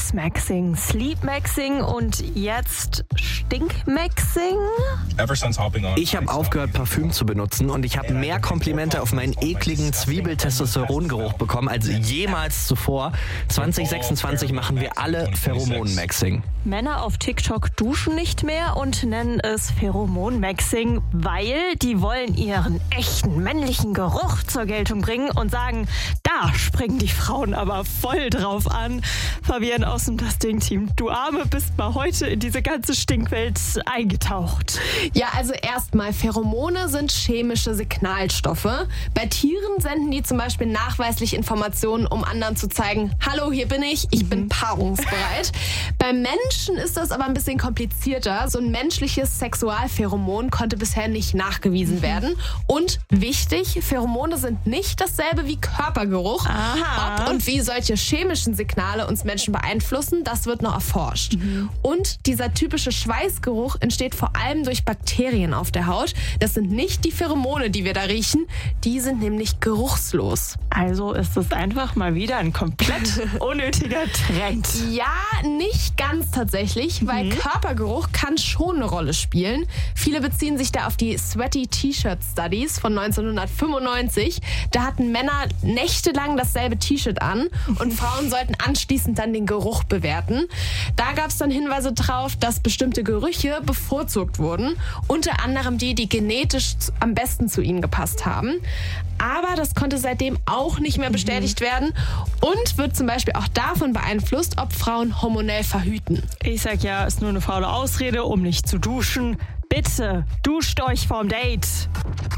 Snooze-Maxing, Sleep-Maxing und jetzt Stink-Maxing? Ich habe aufgehört, Parfüm zu benutzen und ich habe mehr Komplimente auf meinen ekligen Zwiebel-Testosteron-Geruch bekommen als jemals zuvor. 2026 machen wir alle Pheromon-Maxing. Männer auf TikTok duschen nicht mehr und nennen es Pheromon-Maxing, weil die wollen ihren echten männlichen Geruch zur Geltung bringen und sagen, da springen die Frauen aber voll drauf an. Fabienne aus dem Das Ding-Team, du Arme, bist mal heute in diese ganze Stinkwelt eingetaucht. Ja, also erstmal, Pheromone sind chemische Signalstoffe. Bei Tieren senden die zum Beispiel nachweislich Informationen, um anderen zu zeigen, hallo, hier bin ich bin paarungsbereit. Beim Menschen ist das aber ein bisschen komplizierter. So ein menschliches Sexualpheromon konnte bisher nicht nachgewiesen werden. Und wichtig, Pheromone sind nicht dasselbe wie Körpergeruch. Aha. Ob und wie solche chemischen Signale uns Menschen beeinflussen, das wird noch erforscht. Und dieser typische Schweißgeruch entsteht vor allem durch Bakterien auf der Haut. Das sind nicht die Pheromone, die wir da riechen. Die sind nämlich geruchslos. Also ist es einfach mal wieder ein komplett unnötiger Trend. Ja, nicht ganz tatsächlich, weil Körpergeruch kann schon eine Rolle spielen. Viele beziehen sich da auf die Sweaty T-Shirt Studies von 1995. Da hatten Männer nächtelang dasselbe T-Shirt an und Frauen sollten anschließend dann den Geruch bewerten. Da gab es dann Hinweise drauf, dass bestimmte Gerüche bevorzugt wurden. Unter anderem die genetisch am besten zu ihnen gepasst haben. Aber das konnte seitdem auch nicht mehr bestätigt werden und wird zum Beispiel auch davon beeinflusst, ob Frauen hormonell verhüten. Ich sag ja, ist nur eine faule Ausrede, um nicht zu duschen. Bitte, duscht euch vorm Date.